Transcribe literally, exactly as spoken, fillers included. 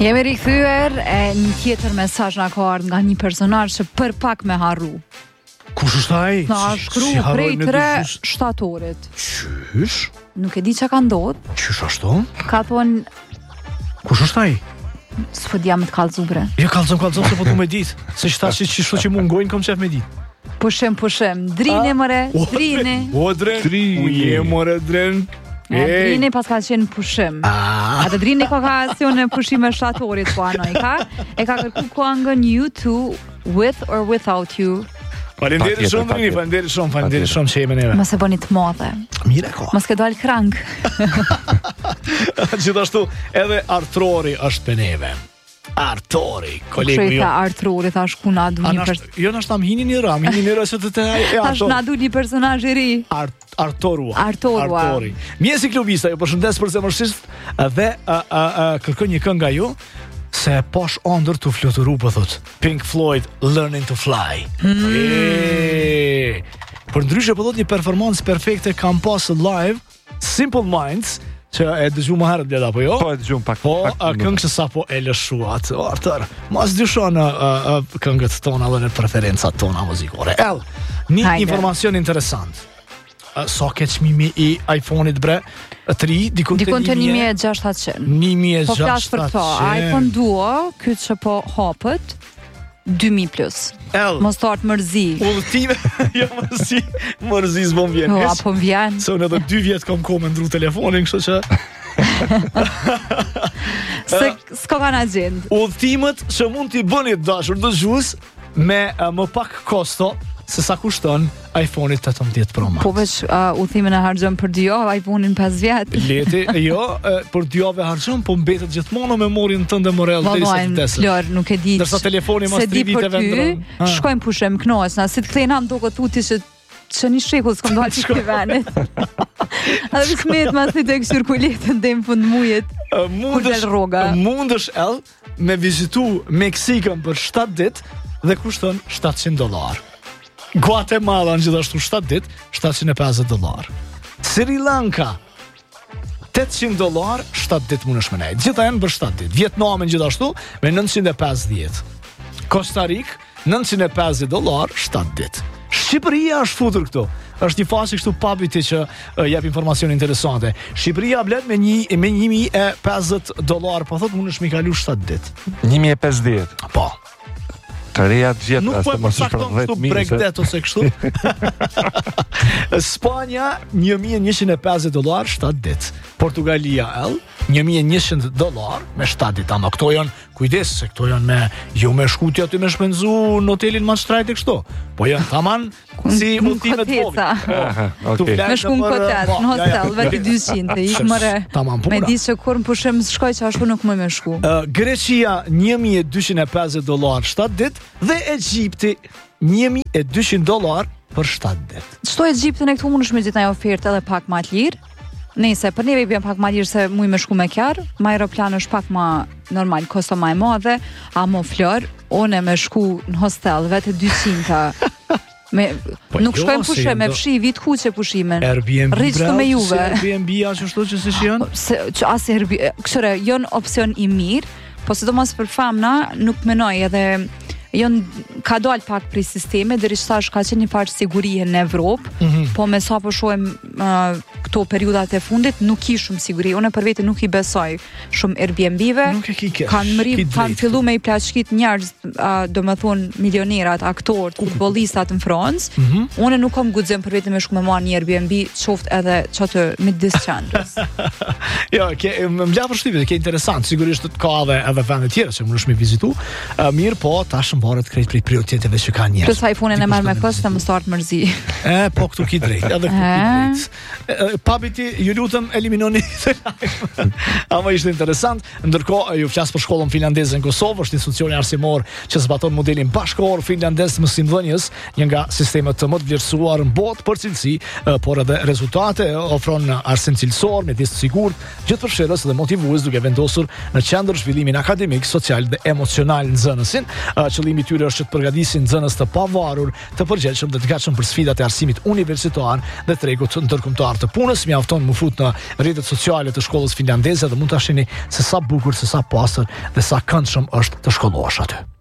Jemi rikthyer e një tjetër mesazh na ka ardhur nga një personazh që për pak me harru. Kush është ai? Na shkru prej tre shtatorit. Qysh? Nuk e di çka ka ndodhur. Qysh ashtu? Ka thonë Kush është ai? s'po dia më të kallzu bre. Jo kallzon kallzon se po du me dit. Se çtash që çështo që mungojnë kom çef me dit. Pushim, pushim. Drini more, drini. O dren. U je more dren. E, drini pas ka qenë pushim. Ah. Atë drini ka ka aksione pushime shtatorit po anoj ka. E ka kërku këngën You Too, With or Without You. Faleminderit shumë drini, faleminderit shumë, faleminderit shumë që jemi neve. Mos e bëni të modhe. Mire ko. Mos ke dal krank. Gjithashtu edhe Artrori është për neve. Artori, kolegu jo. jo. Tha Artrori, thash ku na du një personazh. Jo, na shtam hini një ram, hini një ram se të të e Thash na du një personazh i ri. Art Artorua. Artorua. Artori. Mjesi klubista, ju përshëndes përzemërsisht dhe a, a, a, kërkoj një këngë nga ju se posh ondër të fluturu po thot. Pink Floyd Learning to Fly. Mm. E, për ndryshe po thot një performancë perfekte kam pas live Simple Minds që e dëgju më herët blet apo jo? Po e dëgjum pak. Po pak a, këngë që sa po e lëshuat. Artër, mas dyshon këngët tona dhe në preferencat tona muzikore. El, një Hajde. informacion interesant. Uh, so ke çmimi i iPhone-it bre, tri dikun te Dikon të një mijë e gjashtëqind. një mijë e Po flas për këto, iPhone Duo, ky që po hapët dy mijë plus. El, Mos të art mërzi. udhëtime, jo mërzi, mërzi s'bon vjen. Jo, Hiç. apo vjen. Se unë edhe dy vjet kam kohë me ndru telefonin, kështu që Se s'ka kanë agjend. udhëtimet që mund t'i bëni të dashur dëgjues me uh, më pak kosto se sa kushton iPhone-i tetëmbëdhjetë Pro Max. Po veç uh, udhimin e harxhon për dy javë, iPhone-in pesë vjet. Leti, jo, e, për dy javë harxhon, po mbetet gjithmonë në memorien tënde morel derisa të Vallajn, vdesë. Flor, nuk e di. Ndërsa telefoni mas se tri di për viteve ty, ndron. Ha. shkojmë pushim knoqna, si të kthejna më duket tuti që që një shekull s'kom dalë që këti venit. A dhe smet mas të të këshur kuletën dhe në fund mujit. Uh, mundesh, del rroga. mundesh el me vizitu Meksikën për shtatë ditë dhe kushton shtatëqind dollar. Guatemala në gjithashtu shtatë ditë, shtatëqind e pesëdhjetë dollar. Sri Lanka tetëqind dollar, shtatë ditë mundesh me nejtë. Gjitha janë për shtatë ditë. Vietnamin gjithashtu me nëntëqind e pesëdhjetë. Costa Rica nëntëqind e pesëdhjetë dollar, shtatë ditë. Shqipëria është futur këtu. Është një fasi kështu pabiti që uh, jep informacione interesante. Shqipëria blet me një me një mijë e pesëdhjetë dollar, po thotë mundesh me kalu shtatë ditë. një mijë e pesëdhjetë. Po. Të reja të gjitha, Nuk po e se mos është për përcakton këtu dhjetë mijë. se- Bregdet ose kështu. Spanja një mijë e njëqind e pesëdhjetë dollar, shtatë ditë. Portugalia el një mijë e njëqind dollar me shtatë ditë. Ama këto janë, kujdes se këto janë me jo me shkutja aty me shpenzu në hotelin Maastricht e kështu. Po janë tamam si Në udhime të koteca. vogla. Aha, Tu okay. flet Me shku në për- kotet, po, në ja, ja, hostel, veti ja. dyqind, e ik mëre. Tamam puna. Me di se kur më pushim shkoj që ashtu nuk më me shku. Uh, Greqia një mijë e dyqind e pesëdhjetë dollar shtatë ditë dhe Egjipti një mijë e dyqind dollar për shtatë ditë. Çto Egjiptin e këtu mundesh me gjithë një ofertë edhe pak më të lirë. Nëse për neve i bën pak më lirë se muj me shku me kjar, më aeroplan është pak më normal, kosto më e madhe, a mo Flor, unë me shku në hostel vetë dyqind me Po nuk jo, shkojmë se pushim, me do- fshi vit kuqe pushimin. Airbnb Rriç këtu me juve. Airbnb ashtu ashtu që si janë. Se që as Airbnb, këshire, jon opsion i mirë, po sidomos për famna nuk menoj edhe jon ka dal pak prej sistemi, derisa tash ka qenë një farë sigurie në Evropë, Mhm. po me sa po shohim uh, këto periudat e fundit nuk ki shumë siguri. Unë për vete nuk i besoj shumë Airbnb-ve. Nuk e ki kesh. Kanë mri, ki kanë drejt. fillu me i plaçkit njerëz, uh, do me thonë milionerat, aktorët, futbollistat në Francë. Mhm. Unë nuk kam guxim për vete me shku me marrë një Airbnb, qoftë edhe çatë midis qendrës. Jo, ke më mla përshtypje, ke interesant. Sigurisht ka edhe edhe vende tjera që mundesh me vizitu. Uh, mirë, po tash mbaret krejt prej prioriteteve që kanë njerëz. Plus iPhone-in e marrë me kostë më start mërzi. E, po këtu ki drejt, edhe këtu ki E? drejt. E, Pabiti, ju lutem eliminoni të live. Ama ishte interesant. Ndërkohë ju flas për shkollën finlandeze në Kosovë, është institucioni arsimor që zbaton modelin bashkëkohor finlandez të mësimdhënies, një nga sistemet të më të vlerësuar në botë për cilësi, e, por edhe rezultate, e, ofron arsim cilësor, mjedis të sigurt, gjithëpërfshirës dhe motivues, duke vendosur në qendër zhvillimin akademik, social dhe emocional në nxënësin. E, Qëllimi i tyre është që të përgatisin nxënës të pavarur, të përgjegjshëm dhe të gatshëm për sfidat e arsimit universitar dhe tregut ndërkombëtar të punës. punës, mjafton më fut në rrjetet sociale të shkollës finlandeze dhe mund ta shihni se sa bukur, se sa pastër dhe sa këndshëm është të shkollohesh aty.